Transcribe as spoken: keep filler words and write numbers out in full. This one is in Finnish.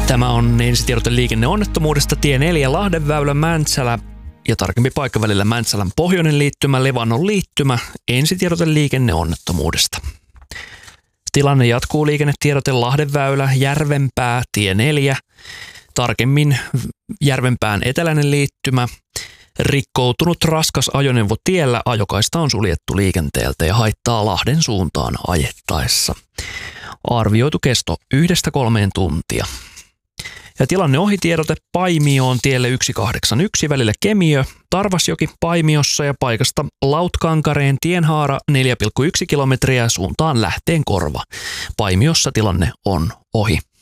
Tämä on ensitiedote liikenneonnettomuudesta tie neljä Lahdenväylä Mäntsälä ja tarkempi paikka välillä Mäntsälän pohjoinen liittymä, Levannon liittymä. Ensitiedote liikenneonnettomuudesta. Tilanne jatkuu liikennetiedote Lahdenväylä Järvenpää tie neljä. Tarkemmin Järvenpään eteläinen liittymä. Rikkoutunut raskas ajoneuvo tiellä, ajokaista on suljettu liikenteeltä ja haittaa Lahden suuntaan ajettaessa. Arvioitu kesto yhdestä kolmeen tuntia. Ja tilanne ohitiedote Paimioon tielle yksi kahdeksan yksi välillä Kemiö, Tarvasjoki Paimiossa ja paikasta Lautkankareen tienhaara neljä pilkku yksi kilometriä suuntaan Lähteenkorva. Paimiossa tilanne on ohi.